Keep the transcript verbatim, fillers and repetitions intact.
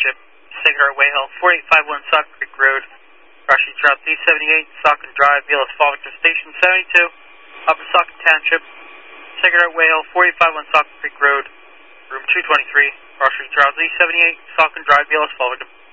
Township, Sacred Heart Way Hill, forty-eight fifty-one Sauk Creek Road, Rush Street Route three seventy-eight, Saucon Drive, Velas Farmington Station seventy-two, Upper Saucon Township, Sacred Heart Way Hill, forty-eight fifty-one Sauk Creek Road, room two twenty-three, Rush Street Route three seventy-eight, Saucon Drive, Velas Farmington.